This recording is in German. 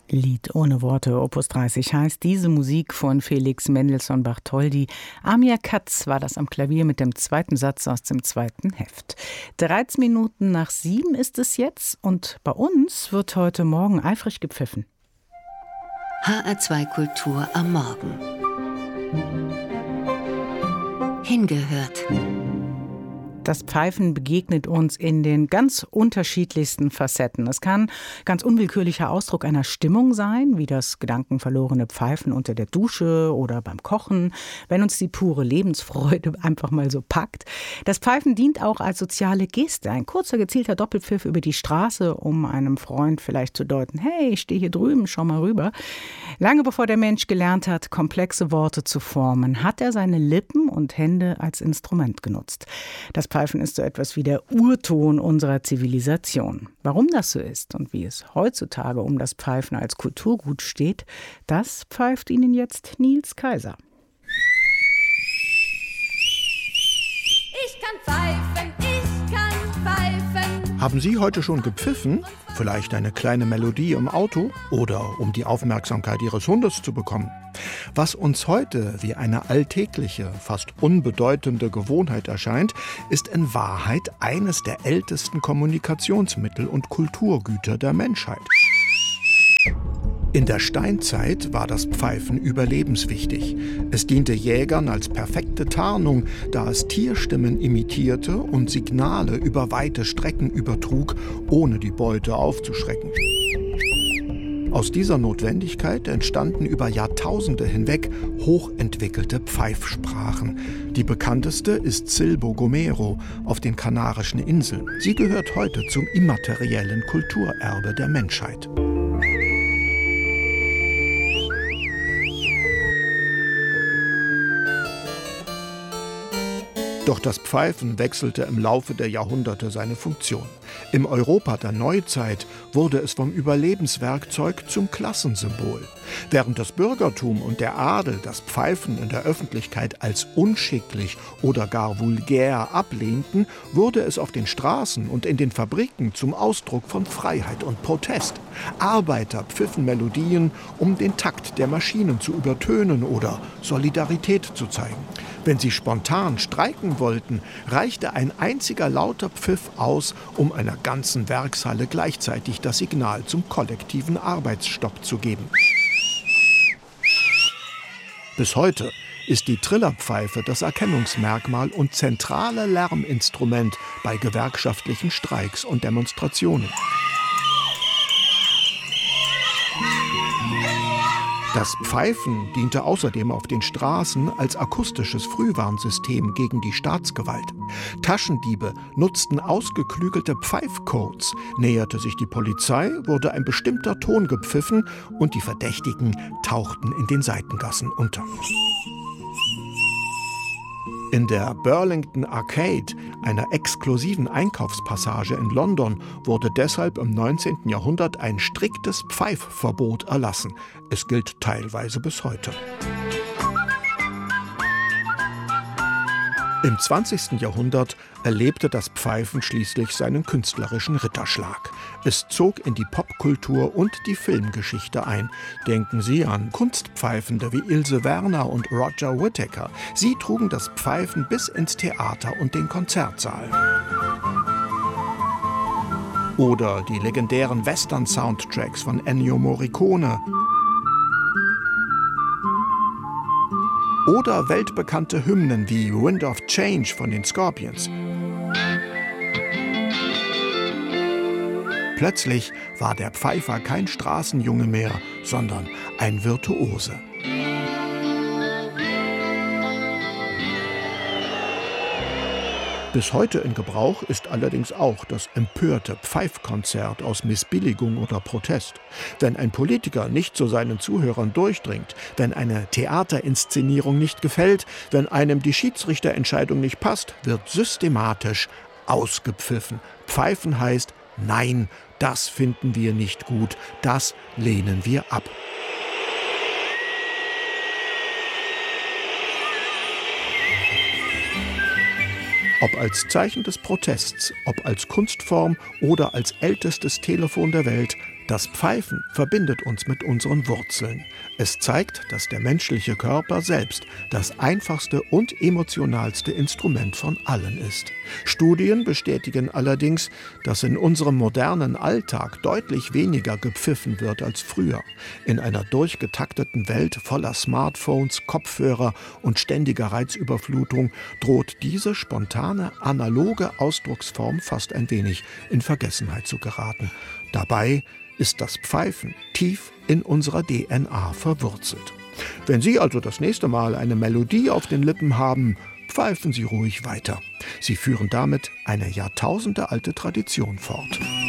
Lied ohne Worte, Opus 30 heißt diese Musik von Felix Mendelssohn Bartholdy. Amir Katz war das am Klavier mit dem zweiten Satz aus dem zweiten Heft. 13 Minuten nach 7 ist es jetzt und bei uns wird heute Morgen eifrig gepfiffen. HR2 Kultur am Morgen. Hingehört. Das Pfeifen begegnet uns in den ganz unterschiedlichsten Facetten. Es kann ganz unwillkürlicher Ausdruck einer Stimmung sein, wie das gedankenverlorene Pfeifen unter der Dusche oder beim Kochen, wenn uns die pure Lebensfreude einfach mal so packt. Das Pfeifen dient auch als soziale Geste. Ein kurzer, gezielter Doppelpfiff über die Straße, um einem Freund vielleicht zu deuten, hey, ich stehe hier drüben, schau mal rüber. Lange bevor der Mensch gelernt hat, komplexe Worte zu formen, hat er seine Lippen und Hände als Instrument genutzt. Das Pfeifen ist so etwas wie der Urton unserer Zivilisation. Warum das so ist und wie es heutzutage um das Pfeifen als Kulturgut steht, das pfeift Ihnen jetzt Nils Kaiser. Ich kann pfeifen, ich kann pfeifen. Haben Sie heute schon gepfiffen? Vielleicht eine kleine Melodie im Auto oder um die Aufmerksamkeit Ihres Hundes zu bekommen? Was uns heute wie eine alltägliche, fast unbedeutende Gewohnheit erscheint, ist in Wahrheit eines der ältesten Kommunikationsmittel und Kulturgüter der Menschheit. In der Steinzeit war das Pfeifen überlebenswichtig. Es diente Jägern als perfekte Tarnung, da es Tierstimmen imitierte und Signale über weite Strecken übertrug, ohne die Beute aufzuschrecken. Aus dieser Notwendigkeit entstanden über Jahrtausende hinweg hochentwickelte Pfeifsprachen. Die bekannteste ist Silbo-Gomero auf den Kanarischen Inseln. Sie gehört heute zum immateriellen Kulturerbe der Menschheit. Doch das Pfeifen wechselte im Laufe der Jahrhunderte seine Funktion. Im Europa der Neuzeit wurde es vom Überlebenswerkzeug zum Klassensymbol. Während das Bürgertum und der Adel das Pfeifen in der Öffentlichkeit als unschicklich oder gar vulgär ablehnten, wurde es auf den Straßen und in den Fabriken zum Ausdruck von Freiheit und Protest. Arbeiter pfiffen Melodien, um den Takt der Maschinen zu übertönen oder Solidarität zu zeigen. Wenn sie spontan streiken wollten, reichte ein einziger lauter Pfiff aus, um einer ganzen Werkshalle gleichzeitig das Signal zum kollektiven Arbeitsstopp zu geben. Bis heute ist die Trillerpfeife das Erkennungsmerkmal und zentrale Lärminstrument bei gewerkschaftlichen Streiks und Demonstrationen. Das Pfeifen diente außerdem auf den Straßen als akustisches Frühwarnsystem gegen die Staatsgewalt. Taschendiebe nutzten ausgeklügelte Pfeifcodes. Näherte sich die Polizei, wurde ein bestimmter Ton gepfiffen und die Verdächtigen tauchten in den Seitengassen unter. In der Burlington Arcade, einer exklusiven Einkaufspassage in London, wurde deshalb im 19. Jahrhundert ein striktes Pfeifverbot erlassen. Es gilt teilweise bis heute. Im 20. Jahrhundert erlebte das Pfeifen schließlich seinen künstlerischen Ritterschlag. Es zog in die Popkultur und die Filmgeschichte ein. Denken Sie an Kunstpfeifende wie Ilse Werner und Roger Whittaker. Sie trugen das Pfeifen bis ins Theater und den Konzertsaal. Oder die legendären Western-Soundtracks von Ennio Morricone. Oder weltbekannte Hymnen wie Wind of Change von den Scorpions. Plötzlich war der Pfeifer kein Straßenjunge mehr, sondern ein Virtuose. Bis heute in Gebrauch ist allerdings auch das empörte Pfeifkonzert aus Missbilligung oder Protest. Wenn ein Politiker nicht zu seinen Zuhörern durchdringt, wenn eine Theaterinszenierung nicht gefällt, wenn einem die Schiedsrichterentscheidung nicht passt, wird systematisch ausgepfiffen. Pfeifen heißt, nein, das finden wir nicht gut, das lehnen wir ab. Ob als Zeichen des Protests, ob als Kunstform oder als ältestes Telefon der Welt, Das Pfeifen verbindet uns mit unseren Wurzeln. Es zeigt, dass der menschliche Körper selbst das einfachste und emotionalste Instrument von allen ist. Studien bestätigen allerdings, dass in unserem modernen Alltag deutlich weniger gepfiffen wird als früher. In einer durchgetakteten Welt voller Smartphones, Kopfhörer und ständiger Reizüberflutung droht diese spontane, analoge Ausdrucksform fast ein wenig in Vergessenheit zu geraten. Dabei ist das Pfeifen tief in unserer DNA verwurzelt. Wenn Sie also das nächste Mal eine Melodie auf den Lippen haben, pfeifen Sie ruhig weiter. Sie führen damit eine jahrtausendealte Tradition fort.